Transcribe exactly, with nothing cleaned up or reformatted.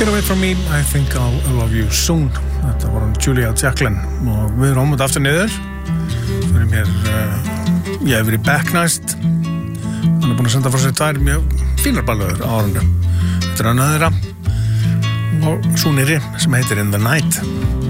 Get away from me, I think I'll love you soon. Þetta var hann Julia Jacklin og við erum ámut aftur niður. Það er mér, uh, ég hef verið back næst. Hann er búin að senda frá sér tvær mjög fínar ballöður á árinu. Þetta er hann aðra og svo nýri sem heitir In the Night.